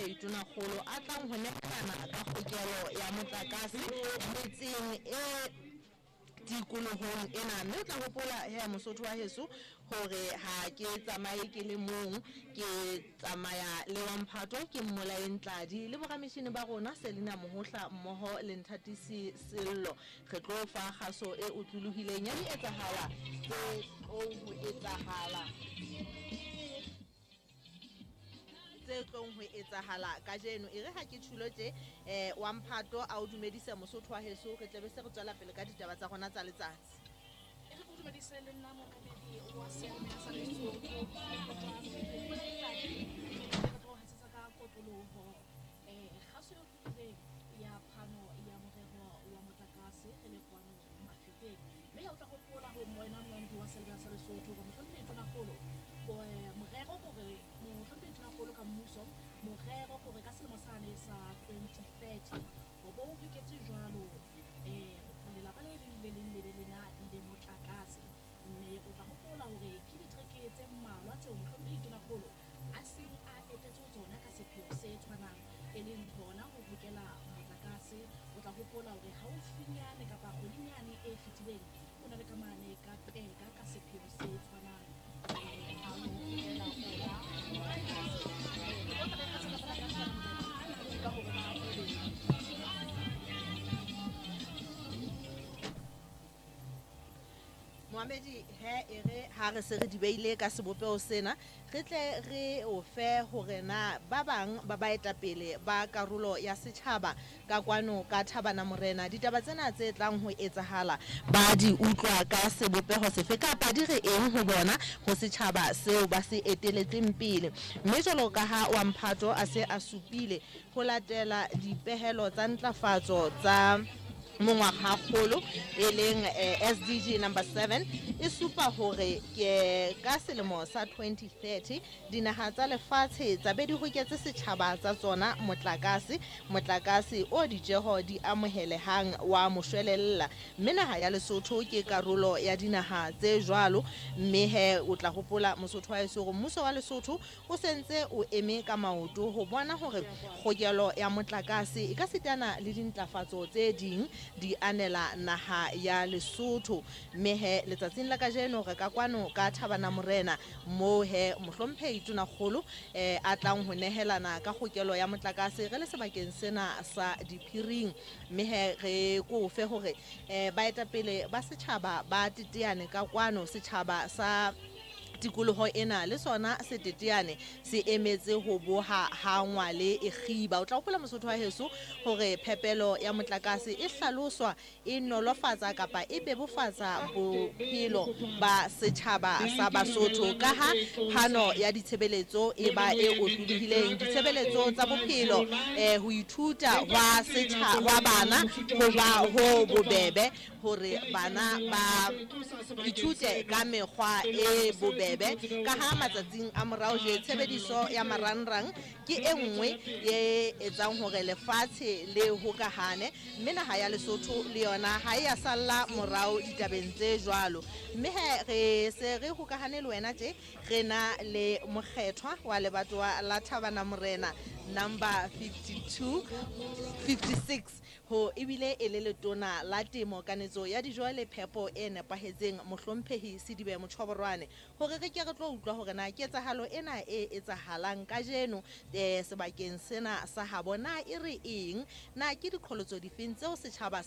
mohlomphehi Tonakgolo a tlang ho nehelana ka kgokelo ya motlakase metseng tikolohong ena. Mme o tla hopola Mosotho wa heso hore ha ke tsamaye ke le mong, ke tsamaya le wa Mphato ke mmolaeng Tladi le borameshini ba rona Selina Mohohla mmoho le Nthatisi Sello. Re tlo fa kgaso e utlulohileng ya dietsahala tse tlong ho etsahala ka jeno. E re ha ke thulo tje wa Mphato a o dumedisa Mosotho wa heso, re tle be se re tswela pele ka ditaba tsa rona tsa letsatsi. ya phano ya morero wa motlakase e le kwano Mafikeng mme o tla gopola ho moena mwanti wa Selga sa Lesotho go mohlompheng Tonakgolo morero gore mohlompheng Tonakgolo ka mmuso morero gore ka selemo sane sa 2030 go bo o fiketse jwalo lelapa le leng le lena le motlakase mme o tla gopola hore ke ditreke tse mmalwa tseo mohlompheng Tonakgolo a seng a etetse tsona ka sepheo se tshwanang e leng bona ho bokela motlakase. O tla gopola hore haufinyane kapa kgwedinyane e fetileng o na le kamane ka peka ka sepheo se tshwanang Mohamedi e re ha re se re di beile ka sebopeo sena re tle re o fe hore na ba bang ba baetapele ba karolo ya setjhaba ka kwano ka Thabana Morena ditaba tsena tse tlang ho etsahala ba di utlwa ka sebopeho sefe kapa di re eng ho bona ho setjhaba seo ba se eteletseng pele. Mme jwalo ka ha wa Mphato a se a supile ho latela dipehelo tsa ntlafatso tsa mongwagakgolo e leng SDG number 7 e supa hore ke ka selemo sa 2030 dinaha tsa lefatshe tsa be di hoketse setjhaba tsa tsona motlakase o ditjeho di amohelehang wa moshwelella. Mme naha ya Lesotho ke karolo ya dinaha tse jwalo. Mme o tla hopola Mosotho wa heso hore mmuso wa Lesotho o sentse o eme ka maoto ho bona hore kgokelo ya motlakase e ka sitana le dintlafatso tse ding di anela naha ya Lesotho. Mme letsatsing la kajeno re ka kwano ka Thabana Morena mo mohlomphehi Tonakgolo a tlang ho nehelana ka kgokelo ya motlakase re le sebakeng sena sa Diphiring. Mme re ko fe hore baetapele ba setjhaba ba teteane ka kwano setjhaba sa tikoloho ena le sona seteteane se emetse ho boha ha ngwale e khiba. O tla hopola Mosotho wa heso hore phepelo ya motlakase e hlaloswa e nolofatsa kapa e bebofatsa bophelo ba setjhaba sa Basotho ka ha phano ya ditshebeletso e ba e otlolohileng ditshebeletso tsa bophelo ho ithuta wa setjhaba wa bana ho ba ho bobebe hore bana ba ithute ka mekgwa e bobebe ka ha matsatsing a morao je tshebediso ya marangrang ke e nngwe e etsang hore lefatshe le hokahane. Mme naha ya Lesotho le yona ha e ya salla morao ditabeng tse jwalo. Mme re se re hokahane le wena tje re na le mokgethwa wa lebatowa la Thabana Morena number 56 ho ebile e le letona la temo kanetso ya dijo le phepo e nepahetseng mohlomphehi Sidibe Mochhoborwane hore re ke re tlo utlwa hore na ketsahalo ena e etsahalang ka jeno sebakeng sena sa habo na e re eng na ke diqholotso difeng tseo setjhaba